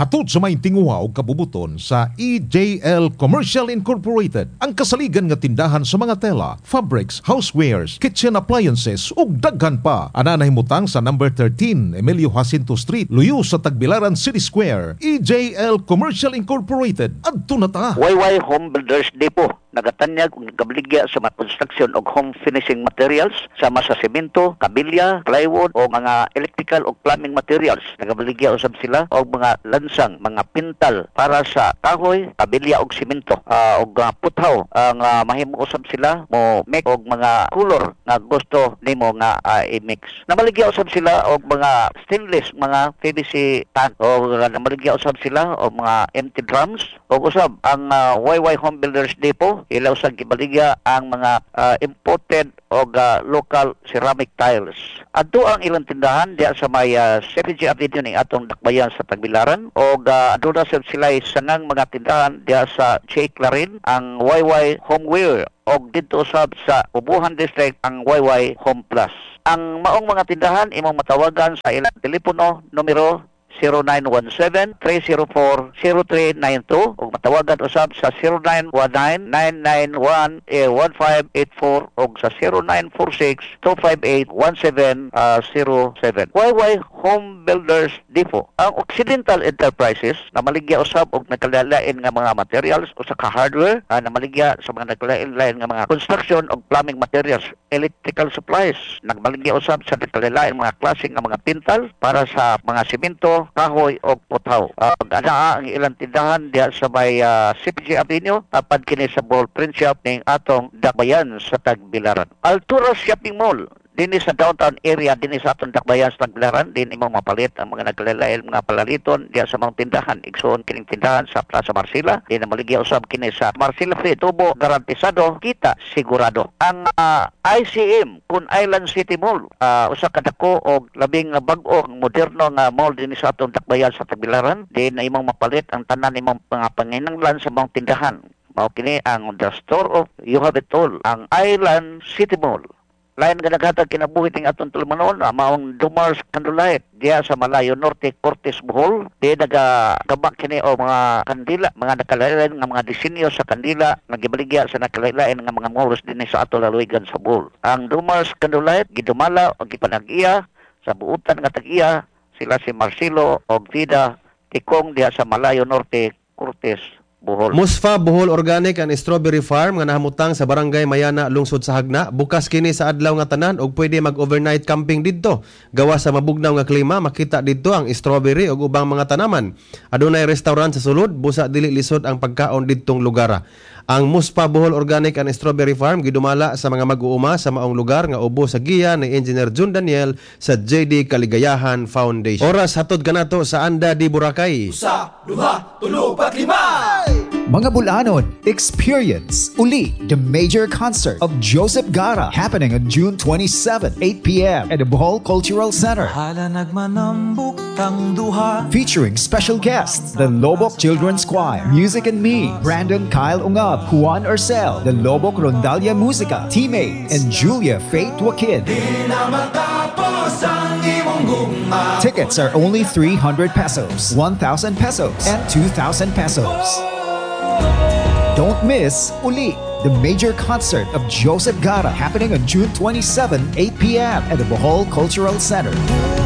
Hatod sa may tinguha o kabubuton sa EJL Commercial Incorporated, ang kasaligan nga tindahan sa mga tela, fabrics, housewares, kitchen appliances ug daghan pa. Ana nahimutang sa number 13 Emilio Jacinto Street, Luyo sa Tagbilaran City Square. EJL Commercial Incorporated. Adto na ta. YY Home Builders Depot nagatanyag ug nagabaligya sa mga construction og home finishing materials sama sa semento, kabilya, plywood o mga electrical o plumbing materials. Nagabaligya usab sila og mga lansang, mga pintal para sa kahoy, kabilya og semento og puthaw ang mahimo usab sila mo make og mga color nga gusto nimo nga i-mix. Namaligya usab sila og mga stainless, mga PVC tank o namaligya usab sila og mga empty drums o usab ang YY Home Builders Depot ilaw sa gibaligya ang mga imported o local ceramic tiles. Adto ang ilang tindahan diya sa may CPG Avenue ning atong dakbayan sa Tagbilaran o adto na sila sangang mga tindahan diya sa J. Clarin ang YY Homeware o dito usab sa Ubuhan District ang YY Home Plus. Ang maong mga tindahan imong matawagan sa ilang telepono numero 0917-304-0392 o matawagan usab sa 0919-991-1584 o sa 0946-258-1707. YY Home Builders Depot. Ang Occidental Enterprises na maligya usab og nagkalalain nga mga materials o sa hardware na maligya sa mga nagkalalain nga mga construction o plumbing materials, electrical supplies. Nagmaligya usab sa nagkalalain mga klase nga mga pintal para sa mga semento, kahoy o puthaw. Ang ilang tindahan diya sa may CPG Avenue, tapad kini sa Ball Print Shop ning atong dakbayan sa Tagbilaran. Altura Shopping Mall dinhi sa downtown area dinhi sa atong dakbayan sa Tagbilaran, din imong mapalit ang mga nagkalalain mga palaliton diya sa mga tindahan. Igsoon kining tindahan sa Plaza Marcela, din maligya usab kini sa Marcela Free Tubo, garantisado, kita sigurado. Ang ICM Kun Island City Mall, usa ka dako og labing bag-o moderno nga mall dinhi sa atong dakbayan sa Tagbilaran, din imong mapalit ang tanan imong mga panginahanglan sa mga tindahan. Mao kini ang The Store of You Have It All, ang Island City Mall. Lain nga naghatag kinabuhi ting atong tulumanon maong Dumars Candlelight diya sa Malayo Norte, Cortes, Bohol. Di nagagabak kini o mga kandila, mga nakalain nga mga disenyo sa kandila nagibaligya sa nakalain nga mga malls dinhi sa ato laluigan sa Bohol. Ang Dumars Candlelight gidumala o gipanag-iya sa buutan nga tag-iya sila si Marcelo og Vida Tikong diya sa Malayo Norte, Cortes, Bohol. Musfa Bohol Organic and Strawberry Farm nga nahamutang sa Barangay Mayana, lungsod sa Hagna. Bukas kini sa adlaw nga tanan og pwede mag-overnight camping didto. Gawa sa mabugnaw nga klima, makita didto ang strawberry ug ubang mga tanaman. Adunay restaurant sa sulod, busa dili lisod ang pagkaon didtong lugar. Ang Muspa Bohol Organic and Strawberry Farm gidumala sa mga mag-uuma sa maong lugar nga ubo sa giya ni Engineer Jun Daniel sa JD Kaligayahan Foundation. Oras hatod kanato sa Anda di Boracay. Usa, duha, tulo, pat, lima! Mga Bulanon, experience uli the major concert of Joseph Gara happening on June 27, 8 p.m. at the Bohol Cultural Center. Featuring special guests, the Lobok Children's Choir, Music and Me, Brandon Kyle Ungab, Juan Urcel, the Lobok Rondalia Musica, Teammates, and Julia Faith Wakid. Tickets are only 300 pesos, 1,000 pesos, and 2,000 pesos. Don't miss Uli, the major concert of Joseph Gara happening on June 27, 8 p.m. at the Bohol Cultural Center.